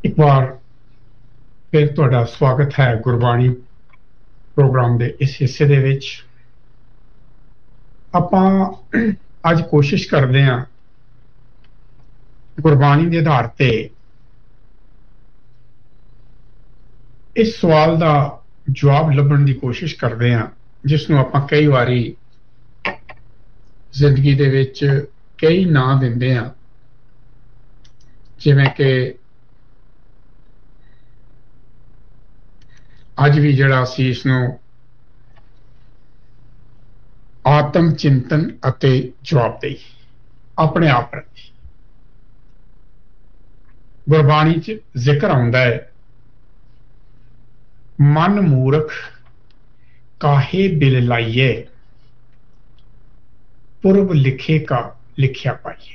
एक बार फिर तुहाडा स्वागत है गुरबाणी प्रोग्राम के इस हिस्से दे विच। आपां अज कोशिश करते हैं गुरबाणी के आधार ते इस सवाल का जवाब लभण की कोशिश करते हैं जिसनों आपां कई बारी जिंदगी दे विच कई नां दिंदे हैं, जिवें कि अज भी जिहड़ा असीं इसनूं आत्म चिंतन अते जवाबदेही अपने आप प्रति गुरबाणी च जिक्र आउंदा है, मन मूर्ख काहे बिल लाइए पूर्व लिखे का लिखिया पाइए।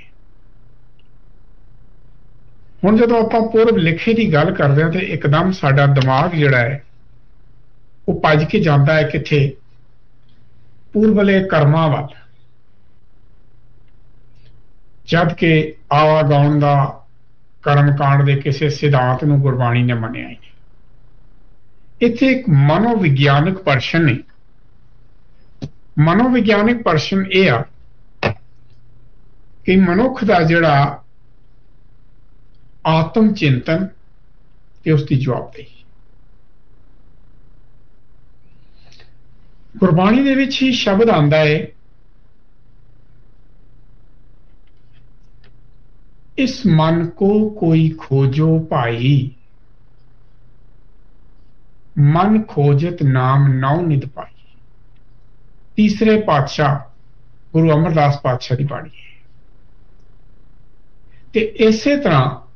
हुण जदों आपां पूर्व लिखे की गल करदे हां ते एकदम साडा दिमाग जिहड़ा है वो भज के जाता है किथे पूर्वले कर्मां वल, जद के आवागाउण का कर्मकांड के किसी सिद्धांत नूं गुरबाणी ने मन्निया है। इत्थे एक मनोविग्यानक प्रश्न है। मनोविग्यानक प्रश्न यह आ कि मनुख का जिहड़ा आत्म चिंतन ते उसकी जवाबदेही गुरबाणी दे विच ही शब्द आंदा है, इस मन को कोई खोजो भाई, मन खोजत नाम नौ निध पाई। तीसरे पातशाह गुरु अमरदास पातशाह की बाणी है। ते इसे तरह